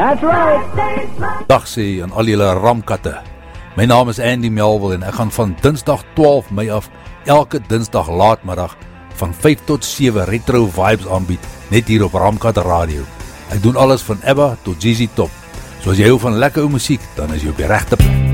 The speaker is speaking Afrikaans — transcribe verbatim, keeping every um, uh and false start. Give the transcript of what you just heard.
That's right. Dag sê aan al julle ramkatte. My naam is Andy Melville en ek gaan van Dinsdag twaalf Mei af elke Dinsdag laatmiddag van vyf tot sewe retro vibes aanbied, net hier op Ramkat Radio. Ek doen alles van ABBA tot Z Z Top. So as jy hou van lekker ou musiek, dan is jy op die regte plek.